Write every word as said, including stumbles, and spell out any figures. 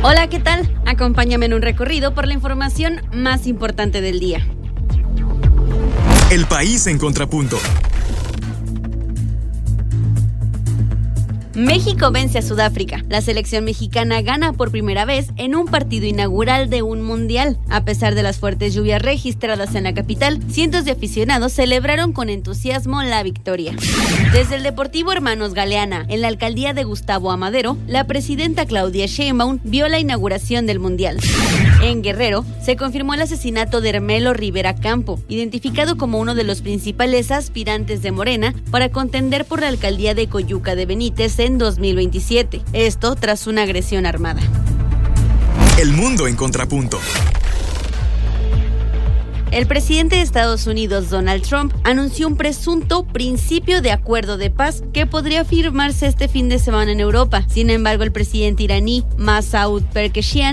Hola, ¿qué tal? Acompáñame en un recorrido por la información más importante del día. El país en contrapunto. México vence a Sudáfrica. La selección mexicana gana por primera vez en un partido inaugural de un mundial. A pesar de las fuertes lluvias registradas en la capital, cientos de aficionados celebraron con entusiasmo la victoria. Desde el Deportivo Hermanos Galeana, en la alcaldía de Gustavo Amadero, la presidenta Claudia Sheinbaum vio la inauguración del mundial. En Guerrero, se confirmó el asesinato de Hermelo Rivera Campo, identificado como uno de los principales aspirantes de Morena para contender por la alcaldía de Coyuca de Benítez en dos mil veintisiete. Esto tras una agresión armada. El mundo en contrapunto. El presidente de Estados Unidos, Donald Trump, anunció un presunto principio de acuerdo de paz que podría firmarse este fin de semana en Europa. Sin embargo, el presidente iraní, Masoud Pezeshkian,